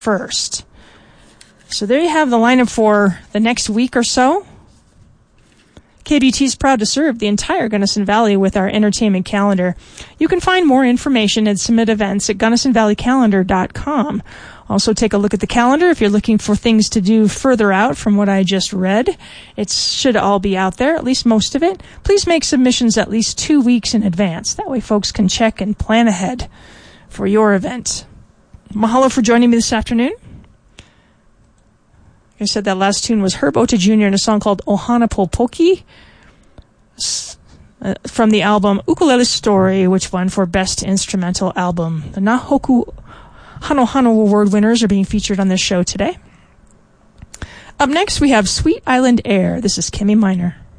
1st. So there you have the lineup for the next week or so. KBT is proud to serve the entire Gunnison Valley with our entertainment calendar. You can find more information and submit events at GunnisonValleyCalendar.com. Also take a look at the calendar if you're looking for things to do further out from what I just read. It should all be out there, at least most of it. Please make submissions at least 2 weeks in advance. That way folks can check and plan ahead for your event. Mahalo for joining me this afternoon. I said that last tune was Herb Ota Jr. in a song called Ohana Popoki from the album Ukulele Story, which won for Best Instrumental Album. The Nahoku Hano Hano Award winners are being featured on this show today. Up next, we have Sweet Island Air. This is Kimmy Minor.